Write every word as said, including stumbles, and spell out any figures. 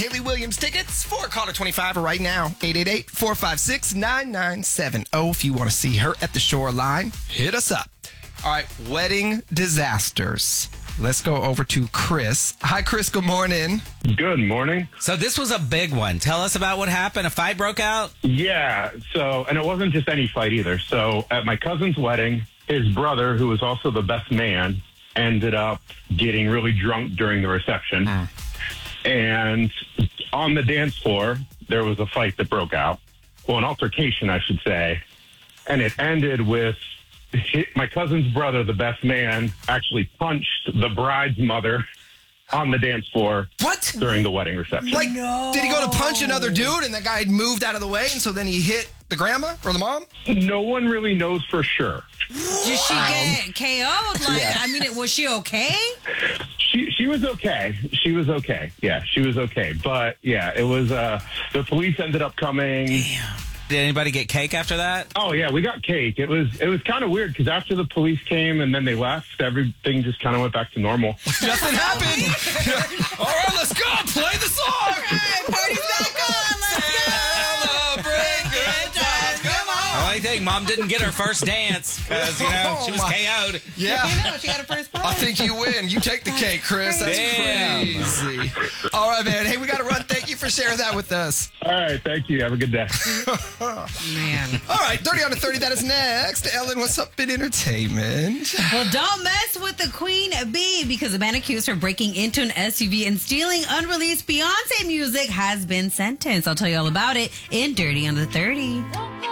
Haley Williams tickets for Caller twenty-five right now. eight eight eight, four five six, nine nine seven zero. If you want to see her at the Shoreline, hit us up. All right, wedding disasters. Let's go over to Chris. Hi, Chris. Good morning. Good morning. So this was a big one. Tell us about what happened. A fight broke out? Yeah. So, and it wasn't just any fight either. So at my cousin's wedding, his brother, who was also the best man, ended up getting really drunk during the reception. Mm. And on the dance floor, there was a fight that broke out. Well, an altercation, I should say. And it ended with my cousin's brother, the best man, actually punched the bride's mother on the dance floor. What? During the wedding reception. Like, no. Did he go to punch another dude and the guy had moved out of the way and so then he hit the grandma or the mom? No one really knows for sure. Did she get K O'd? Like, Yeah. I mean, was she okay? She she was okay. She was okay. Yeah, she was okay. But yeah, it was, uh, the police ended up coming. Damn. Did anybody get cake after that? Oh yeah, we got cake. It was it was kind of weird because after the police came and then they left, everything just kind of went back to normal. Nothing happened. All right, let's go. Play the song. All right, party's back on. Let's go. Celebrate good times. Come on. I only think Mom didn't get her first dance because, you know, she was Oh, my- K O'd. Yeah. You know, she got her first I part. think you win. You take the cake, Chris. That's Damn. crazy. All right, man. Hey, we got to run. Thank you for sharing that with us. All right, thank you. Have a good day. Man. All right, thirty on to thirty. That is next. Ellen, what's up in entertainment? Well, don't mess with the Queen Bee because a man accused her of breaking into an S U V and stealing unreleased Beyonce music has been sentenced. I'll tell you all about it in Dirty on the thirty.